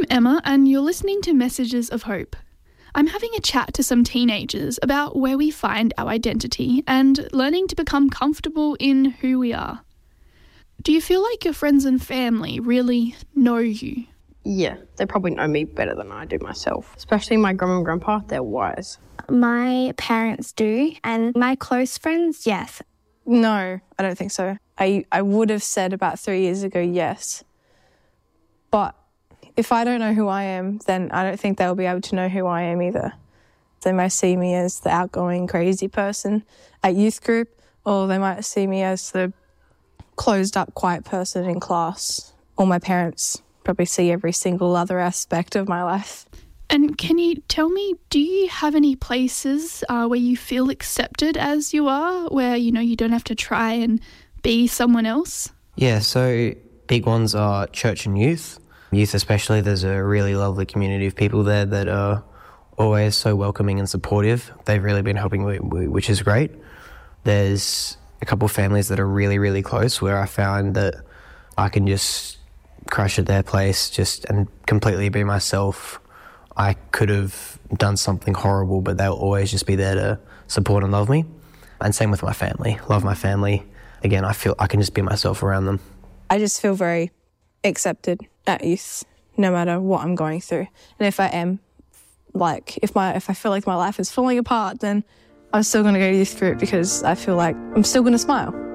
I'm Emma, and you're listening to Messages of Hope. I'm having a chat to some teenagers about where we find our identity and learning to become comfortable in who we are. Do you feel like your friends and family really know you? Yeah, they probably know me better than I do myself. Especially my grandma and grandpa, they're wise. My parents do, and my close friends, yes. No, I don't think so. I would have said about 3 years ago, yes. But if I don't know who I am, then I don't think they'll be able to know who I am either. They might see me as the outgoing, crazy person at youth group, or they might see me as the closed-up, quiet person in class. Or my parents probably see every single other aspect of my life. And can you tell me, do you have any places where you feel accepted as you are, where, you don't have to try and be someone else? Yeah, so big ones are church and youth. Youth especially, there's a really lovely community of people there that are always so welcoming and supportive. They've really been helping me, which is great. There's a couple of families that are really, really close where I found that I can just crash at their place and completely be myself. I could have done something horrible, but they'll always just be there to support and love me. And same with my family. Love my family. Again, I feel I can just be myself around them. I just feel very accepted at youth, no matter what I'm going through. And if I am, if I feel like my life is falling apart, then I'm still going to go to youth group because I feel like I'm still going to smile.